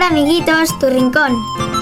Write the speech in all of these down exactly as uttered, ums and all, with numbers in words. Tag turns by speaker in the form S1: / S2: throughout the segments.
S1: ahora, amiguitos, tu rincón.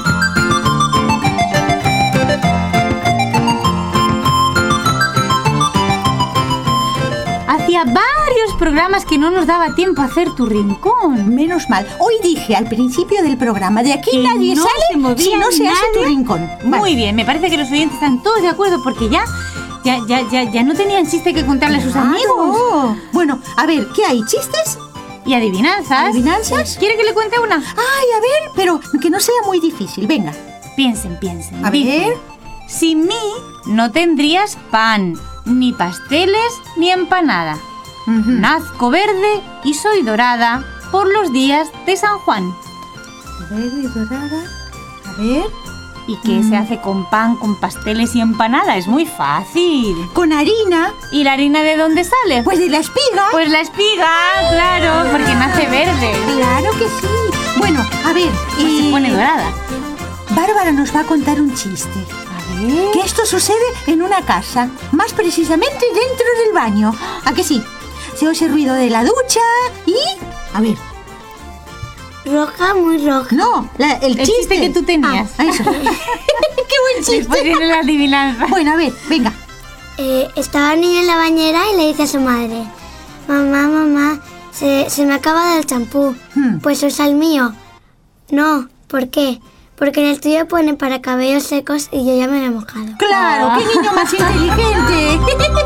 S2: Hacía varios programas que no nos daba tiempo a hacer tu rincón.
S3: Menos mal. Hoy dije al principio del programa, de aquí
S2: Que
S3: nadie
S2: no
S3: sale
S2: se movía
S3: si no se hace tu
S2: nadie.
S3: rincón.
S2: Muy
S3: Vale.
S2: bien, me parece que los oyentes están todos de acuerdo porque ya, ya, ya, ya, ya no tenían chiste que contarle a sus
S3: Claro.
S2: amigos.
S3: Bueno, a ver, ¿qué hay? ¿Chistes?
S2: Y adivinanzas.
S3: ¿Adivinanzas?
S2: ¿Quiere que le cuente una?
S3: Ay, a ver, pero que no sea muy difícil. Venga.
S2: Piensen, piensen.
S3: A
S2: Dice,
S3: ver.
S2: sin mí no tendrías pan, ni pasteles, ni empanada.
S3: Ujú.
S2: Nazco verde y soy dorada por los días de San Juan.
S3: Verde y dorada. A ver.
S2: ¿Y qué se hace con pan, con pasteles y empanada? Es muy fácil.
S3: Con harina.
S2: ¿Y la harina de dónde sale?
S3: Pues de la espiga.
S2: Pues la espiga, claro, porque nace verde.
S3: Claro que sí. Bueno, a ver.
S2: Pues
S3: eh,
S2: se pone dorada.
S3: Bárbara nos va a contar un chiste.
S2: A ver.
S3: Que esto sucede en una casa, más precisamente dentro del baño. ¿A que sí? Se oye ruido de la ducha y... A ver,
S1: Roja, muy roja.
S3: no, la- el,
S2: El chiste que tú tenías.
S3: Ah, eso. ¡Qué buen
S2: Después
S3: chiste!
S2: viene la adivinanza.
S3: Bueno, a ver, venga.
S1: Eh, estaba el niño en la bañera y le dice a su madre: Mamá, mamá, se, se me acaba el champú.
S3: Hmm.
S1: Pues usa el mío. No, ¿por qué? Porque en el tuyo pone para cabellos secos y yo ya me lo he mojado.
S3: ¡Claro!
S2: Ah.
S3: ¡Qué niño más inteligente!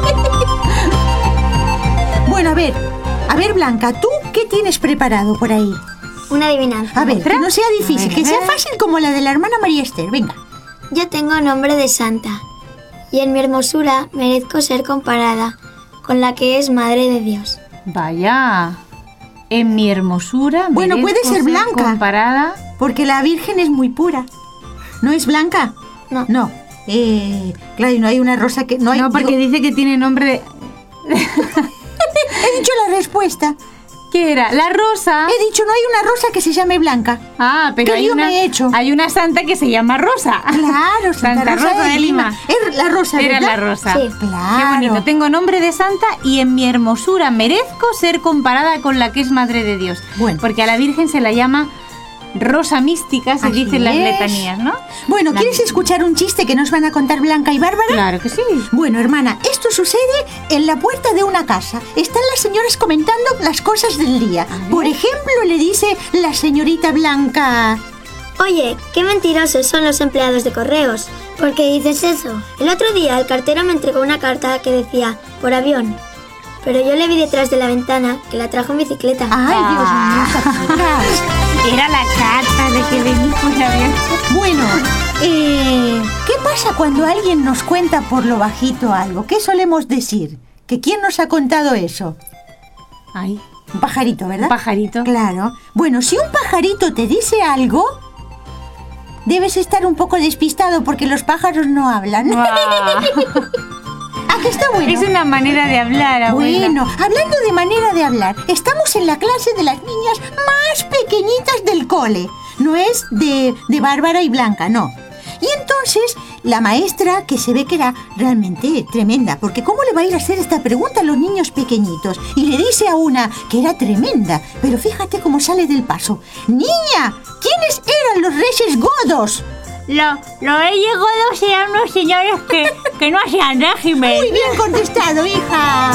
S3: Bueno, a ver, a ver, Blanca, ¿tú qué tienes preparado por ahí?
S1: Una adivinanza.
S3: A ver,
S2: ¿Otra?
S3: que no sea difícil,
S2: A
S3: que sea
S2: ver.
S3: fácil como la de la hermana María Esther. Venga.
S1: Yo tengo nombre de santa y en mi hermosura merezco ser comparada con la que es Madre de Dios.
S2: Vaya. En mi hermosura.
S3: Bueno, puede
S2: merezco
S3: ser blanca.
S2: Comparada.
S3: Porque la Virgen es muy pura. ¿No es Blanca?
S1: No.
S3: No. Eh, claro, y no hay una rosa que... No, hay,
S2: No, porque
S3: digo,
S2: dice que tiene nombre de...
S3: he dicho la respuesta.
S2: ¿Qué era? La rosa.
S3: He dicho, no hay una rosa que se llame Blanca.
S2: Ah, pero
S3: ¿Qué
S2: hay
S3: lío
S2: una,
S3: me he hecho?
S2: hay una santa que se llama Rosa.
S3: Claro, Santa,
S2: Santa Rosa de Lima.
S3: Es la rosa,
S2: Era
S3: ¿verdad?
S2: la rosa.
S1: Sí.
S3: Claro.
S2: Qué bonito. Tengo nombre de santa y en mi hermosura merezco ser comparada con la que es Madre de Dios.
S3: Bueno.
S2: Porque a la Virgen se la llama Rosa Mística, se
S3: Así
S2: dicen las
S3: es.
S2: letanías, ¿no?
S3: Bueno,
S2: La-
S3: ¿quieres escuchar un chiste que nos van a contar Blanca y Bárbara?
S2: Claro que sí.
S3: Bueno, hermana, esto sucede en la puerta de una casa. Están las señoras comentando las cosas del día. Por ejemplo, le dice la señorita Blanca...
S1: Oye, qué mentirosos son los empleados de correos. ¿Por qué dices eso? El otro día el cartero me entregó una carta que decía por avión. Pero yo le vi detrás de la ventana que la trajo en bicicleta.
S3: ¡Ay, Dios mío! chicas!
S2: Era la carta de que venís por avión.
S3: Bueno, eh, ¿qué pasa cuando alguien nos cuenta por lo bajito algo? ¿Qué solemos decir? ¿Que quién nos ha contado eso?
S2: Ay,
S3: Un pajarito, ¿verdad?
S2: un pajarito.
S3: Claro. Bueno, si un pajarito te dice algo, debes estar un poco despistado porque los pájaros no hablan.
S2: Ah,
S3: ¿A que está bueno?
S2: es una manera de hablar, abuela.
S3: Bueno, hablando de manera de hablar, estamos en la clase de las niñas más pequeñitas del cole. No es de, de Bárbara y Blanca, no. Y entonces, la maestra, que se ve que era realmente tremenda, porque ¿cómo le va a ir a hacer esta pregunta a los niños pequeñitos? Y le dice a una que era tremenda, pero fíjate cómo sale del paso. ¡Niña! ¿Quiénes eran los reyes godos?
S2: Lo, los reyes godos eran unos señores que, que no hacían régimen.
S3: Muy bien contestado, hija.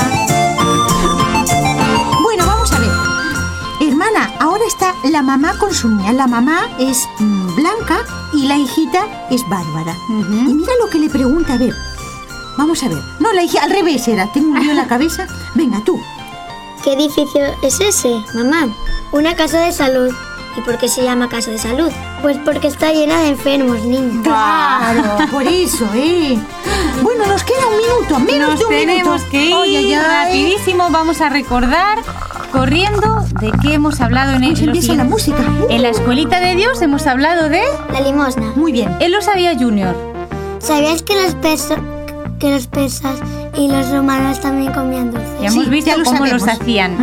S3: Bueno, vamos a ver. Hermana, ahora está la mamá con su niña. La mamá es mm, Blanca y la hijita es Bárbara.
S2: Ujú.
S3: Y mira lo que le pregunta, a ver. Vamos a ver. No, la hija, al revés era. Tengo un lío en la cabeza. Venga, tú.
S1: ¿Qué edificio es ese, mamá? Una casa de salud. ¿Y por qué se llama casa de salud? Pues porque está llena de enfermos, niños.
S3: Claro, por eso, ¿eh? Bueno, nos queda un minuto, menos
S2: Nos
S3: de un
S2: tenemos
S3: minuto.
S2: que ir
S3: Ay, ay, ay.
S2: rapidísimo. Vamos a recordar, corriendo, de qué hemos hablado en, el,
S3: Pues empieza la música.
S2: En la escuelita de Dios hemos hablado de...
S1: La limosna.
S3: Muy bien.
S2: Él lo sabía, Junior.
S1: ¿Sabías que los persas, que los persas y los romanos también comían dulces?
S2: Ya hemos
S3: Sí,
S2: visto
S3: ya lo
S2: cómo los
S3: sabemos.
S2: hacían.